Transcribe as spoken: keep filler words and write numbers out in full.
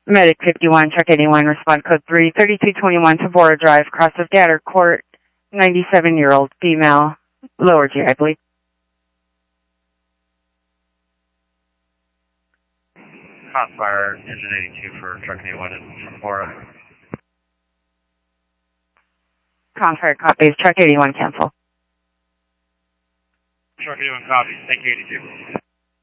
Medic fifty-one, Truck eighty-one, respond code three, thirty-two twenty-one, Tabora Drive, cross of Gatter Court, ninety-seven-year-old female, lower G I, believe. Hotfire, engine eighty-two for Truck eighty-one in Tabora. Confire copies, Truck eighty-one, cancel. Truck eighty-one copies, thank you eighty-two.